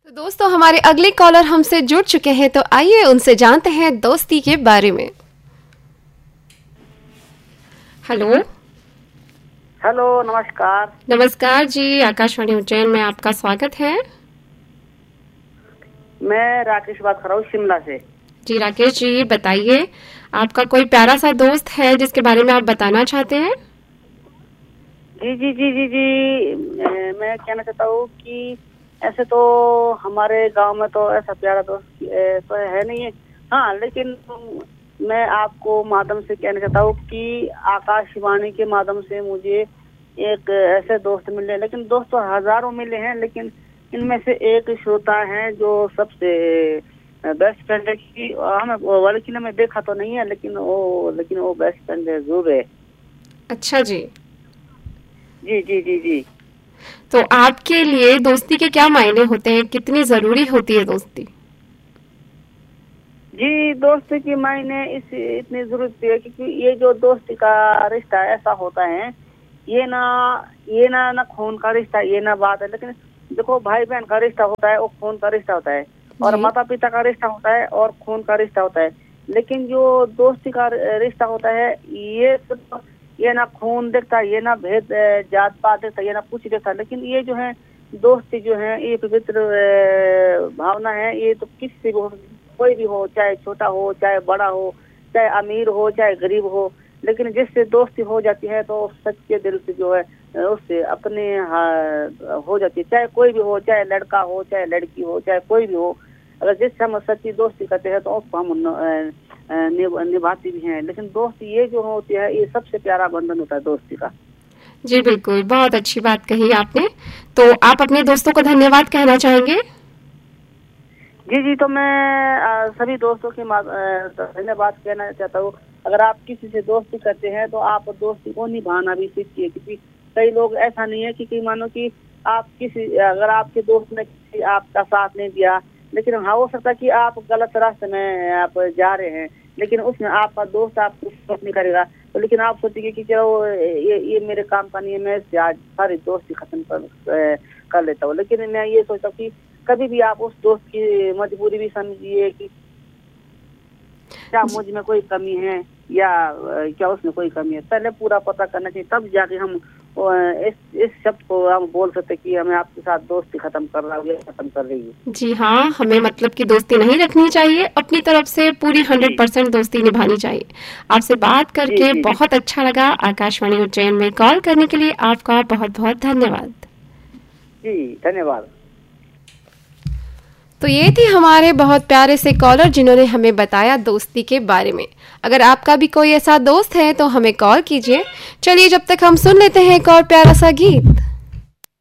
तो दोस्तों हमारे अगले कॉलर हमसे जुड़ चुके हैं, तो आइए उनसे जानते हैं दोस्ती के बारे में। हेलो। हेलो, नमस्कार। नमस्कार जी, आकाशवाणी उज्जैन में आपका स्वागत है। मैं राकेश बात कर रहा हूँ शिमला से। जी राकेश जी, बताइए आपका कोई प्यारा सा दोस्त है जिसके बारे में आप बताना चाहते हैं? जी जी जी जी जी मैं कहना चाहता हूँ कि ऐसे तो हमारे गांव में तो ऐसा प्यारा दोस्त तो है नहीं है। हाँ, लेकिन मैं आपको माध्यम से कहना चाहता हूँ कि आकाशवाणी के माध्यम से मुझे एक ऐसे दोस्त मिले, लेकिन दोस्त तो हजारों मिले हैं, लेकिन इनमें से एक श्रोता है जो सबसे बेस्ट फ्रेंड है कि हमें लड़की में देखा तो नहीं है, लेकिन वो बेस्ट फ्रेंड जरूर है। अच्छा जी। जी जी जी जी। तो आपके लिए दोस्ती के क्या मायने होते हैं, कितनी जरूरी होती है दोस्ती? जी, दोस्ती की मायने इतनी जरूरत है क्योंकि ये जो दोस्ती का रिश्ता ऐसा होता है, ये ना खून का रिश्ता, ये ना बात है। लेकिन देखो, भाई बहन का रिश्ता होता है, वो खून का रिश्ता होता है, और माता पिता का रिश्ता होता है और खून का रिश्ता होता है। लेकिन जो दोस्ती का रिश्ता होता है, ये ना खून देखता, ये ना भेद जात पात देखता, ये ना कुछ देखता। लेकिन ये जो है दोस्ती जो है, ये पवित्र भावना है। ये तो किसी भी कोई भी हो, चाहे छोटा हो, चाहे बड़ा हो, चाहे अमीर हो, चाहे गरीब हो, लेकिन जिससे दोस्ती हो जाती है तो सच्चे दिल से जो है उससे अपने हो जाती है। चाहे कोई भी हो, चाहे लड़का हो, चाहे लड़की हो, चाहे कोई भी हो, अगर जिससे हम सच्ची दोस्ती करते हैं तो उसको हम निभाती भी हैं। लेकिन दोस्ती ये जो होती है, ये सबसे प्यारा बंधन होता है दोस्ती का। जी बिल्कुल, बहुत अच्छी बात कही आपने। तो आप अपने दोस्तों को धन्यवाद कहना चाहेंगे? जी जी, तो मैं सभी दोस्तों की धन्यवाद कहना चाहता हूँ। अगर आप किसी से दोस्ती करते हैं तो आप दोस्ती को निभाना भी सीखिए, क्योंकि कई लोग ऐसा नहीं है कि मानो कि अगर आपके दोस्त ने किसी आपका साथ नहीं दिया, लेकिन हाँ हो सकता है कि आप गलत रास्ते में आप जा रहे हैं, लेकिन उसमें आपका दोस्त आपको सपोर्ट नहीं करेगा, तो लेकिन आप सोचेंगे कि चलो ये मेरे काम का नहीं है, मैं इससे आज सारी दोस्ती खत्म कर लेता हूँ। लेकिन मैं ये सोचता हूँ कि कभी भी आप उस दोस्त की मजबूरी भी समझिए कि क्या मुझ में कोई कमी है या क्या उसमें कोई कमी है। पहले पूरा पता करना चाहिए, तब जाके हम इस शब्द को हम बोल सकते कि हमें आपके साथ दोस्ती खत्म कर रहा है या खत्म कर रही है। जी हाँ, हमें मतलब की दोस्ती नहीं रखनी चाहिए, अपनी तरफ से पूरी 100% दोस्ती निभानी चाहिए। आपसे बात करके बहुत अच्छा लगा। आकाशवाणी उज्जैन में कॉल करने के लिए आपका बहुत बहुत धन्यवाद। जी धन्यवाद। तो ये थी हमारे बहुत प्यारे से कॉलर जिन्होंने हमें बताया दोस्ती के बारे में। अगर आपका भी कोई ऐसा दोस्त है तो हमें कॉल कीजिए। चलिए जब तक हम सुन लेते हैं एक और प्यारा सा गीत।